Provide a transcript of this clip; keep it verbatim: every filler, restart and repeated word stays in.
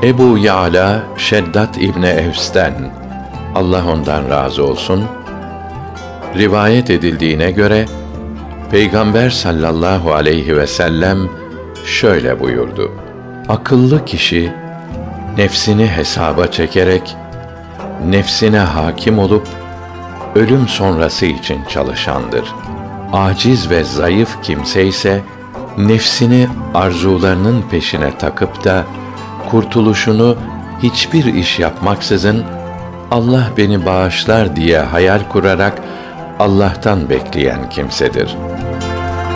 Ebu Ya'la Şeddat İbni Evs'ten, Allah ondan razı olsun, rivayet edildiğine göre, Peygamber sallallahu aleyhi ve sellem şöyle buyurdu: akıllı kişi, nefsini hesaba çekerek, nefsine hakim olup, ölüm sonrası için çalışandır. Aciz ve zayıf kimse ise, nefsini arzularının peşine takıp da, kurtuluşunu hiçbir iş yapmaksızın, Allah beni bağışlar diye hayal kurarak, Allah'tan bekleyen kimsedir.